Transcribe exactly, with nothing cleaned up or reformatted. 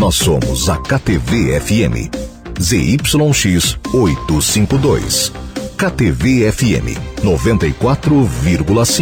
Nós somos a K T V F M. Z Y X oitocentos e cinquenta e dois. K T V F M noventa e quatro vírgula cinco.